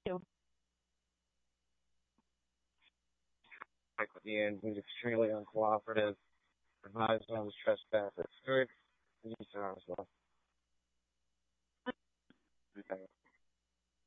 too. Like with Ian, who's extremely uncooperative, advised on his trespasses. Good. You, sir, as well. Okay.